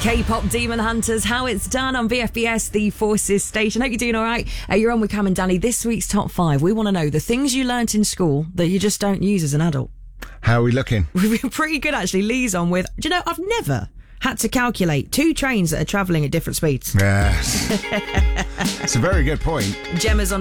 K-pop Demon Hunters, How It's Done on VFBS, the Forces station. Hope you're doing all right. You're on with Cam and Danny. This week's top 5. We want to know the things you learnt in school that you just don't use as an adult. How are we looking? We've been pretty good, actually. Lee's on with, do you know, I've never had to calculate 2 trains that are travelling at different speeds. Yes. It's a very good point. Gemma's on